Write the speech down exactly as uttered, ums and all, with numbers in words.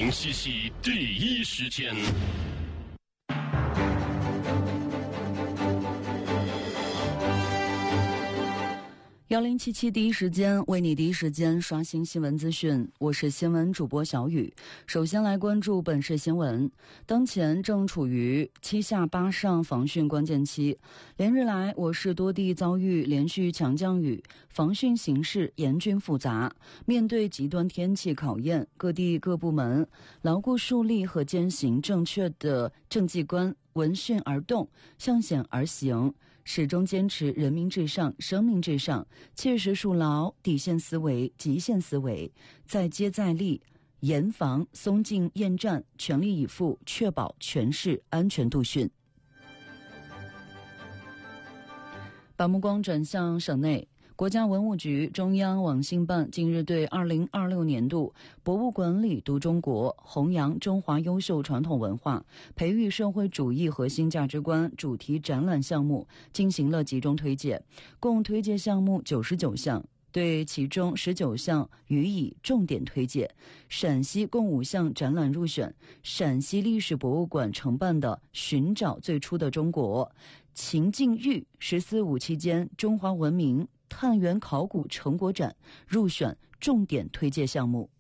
西西第一时间。 幺零七七第一时间为你第一时间刷新新闻资讯，我是新闻主播小雨。首先来关注本市新闻。当前正处于七下八上防汛关键期，连日来我市多地遭遇连续强降雨，防汛形势严峻复杂。面对极端天气考验，各地各部门牢固树立和践行正确的政绩观，闻讯而动，向险而行，始终坚持人民至上、生命至上，切实树牢底线思维、极限思维，再接再厉，严防松劲厌战，全力以赴，确保全市安全度汛。把目光转向省内。国家文物局、中央网信办近日对二零二六年度博物馆里读中国、弘扬中华优秀传统文化、培育社会主义核心价值观主题展览项目进行了集中推介，共推介项目九十九项，对其中十九项予以重点推介。陕西共五项展览入选，陕西历史博物馆承办的寻找最初的中国、秦晋豫十四五期间中华文明探源考古成果展入选重点推介项目。